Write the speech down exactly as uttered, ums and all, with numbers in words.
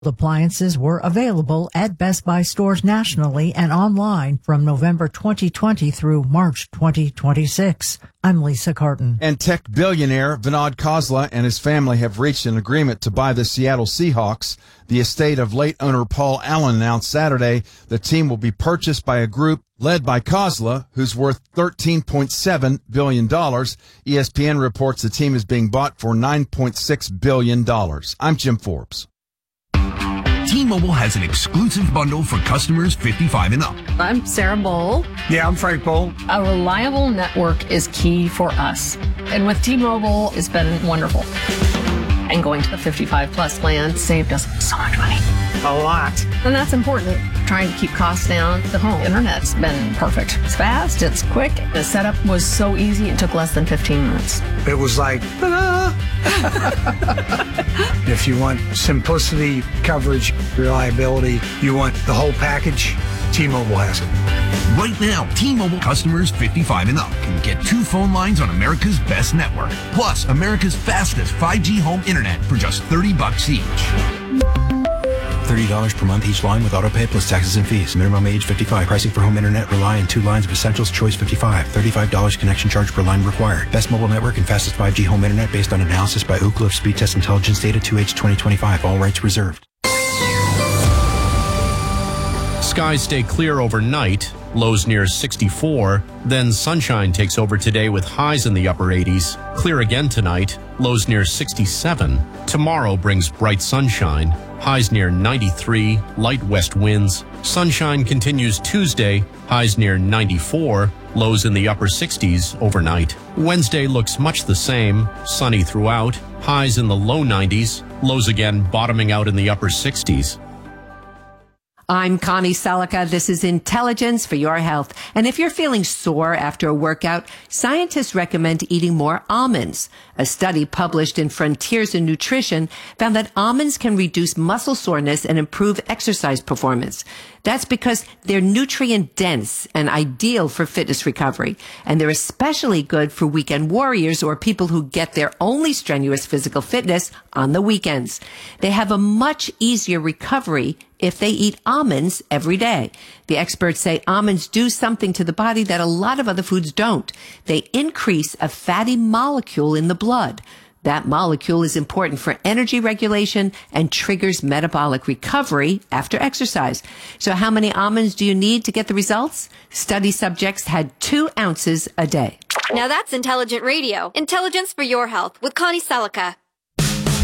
Appliances were available at Best Buy stores nationally and online from November twenty twenty through March twenty twenty-six. I'm Lisa Carton. And tech billionaire Vinod Khosla and his family have reached an agreement to buy the Seattle Seahawks. The estate of late owner Paul Allen announced Saturday the team will be purchased by a group led by Khosla, who's worth thirteen point seven billion dollars. E S P N reports the team is being bought for nine point six billion dollars. I'm Jim Forbes. T-Mobile has an exclusive bundle for customers fifty-five and up. I'm Sarah Bowl. Yeah, I'm Frank Bowl. A reliable network is key for us. And with T-Mobile, it's been wonderful. And going to the fifty-five plus plan saved us so much money. A lot. And that's important. Trying to keep costs down. The home internet's been perfect. It's fast, it's quick. The setup was so easy, it took less than fifteen minutes. It was like, ta-da! If you want simplicity, coverage, reliability, you want the whole package, T-Mobile has it. Right now, T-Mobile customers fifty-five and up can get two phone lines on America's best network, plus America's fastest five G home internet for just thirty bucks each. thirty dollars per month each line with autopay plus taxes and fees. Minimum age fifty-five. Pricing for home internet rely on two lines of Essentials Choice fifty-five. thirty-five dollars connection charge per line required. Best mobile network and fastest five G home internet based on analysis by Ookla of Speed Test Intelligence data two H twenty twenty-five. All rights reserved. Skies stay clear overnight, lows near sixty-four. Then sunshine takes over today with highs in the upper eighties. Clear again tonight, lows near sixty-seven. Tomorrow brings bright sunshine, highs near ninety-three, light west winds. Sunshine continues Tuesday, highs near ninety-four, lows in the upper sixties overnight. Wednesday looks much the same, sunny throughout, highs in the low nineties, lows again bottoming out in the upper sixties. I'm Connie Selica. This is Intelligence for Your Health. And if you're feeling sore after a workout, scientists recommend eating more almonds. A study published in Frontiers in Nutrition found that almonds can reduce muscle soreness and improve exercise performance. That's because they're nutrient dense and ideal for fitness recovery. And they're especially good for weekend warriors or people who get their only strenuous physical fitness on the weekends. They have a much easier recovery if they eat almonds every day. The experts say almonds do something to the body that a lot of other foods don't. They increase a fatty molecule in the blood. That molecule is important for energy regulation and triggers metabolic recovery after exercise. So how many almonds do you need to get the results? Study subjects had two ounces a day. Now that's intelligent radio. Intelligence for your health with Connie Selica.